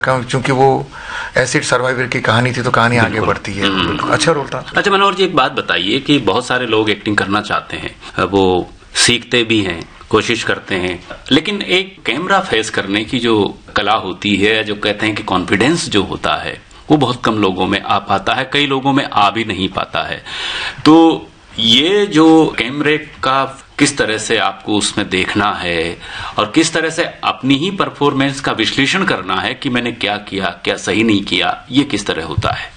क्योंकि वो acid survivor की कहानी थी तो कहानी आगे बढ़ती है। अच्छा रोल था। अच्छा मनोहर जी, एक बात बताइए कि बहुत सारे लोग एक्टिंग करना चाहते हैं, वो सीखते भी हैं, कोशिश करते हैं, लेकिन एक कैमरा फेस करने की जो कला होती है, जो कहते हैं कि कॉन्फिडेंस जो होता है, वो बहुत कम लोगों में आ पाता है, कई लोगों में आ भी नहीं पाता है। तो ये जो कैमरे का किस तरह से आपको उसमें देखना है और किस तरह से अपनी ही परफॉर्मेंस का विश्लेषण करना है कि मैंने क्या किया, क्या सही नहीं किया, ये किस तरह होता है?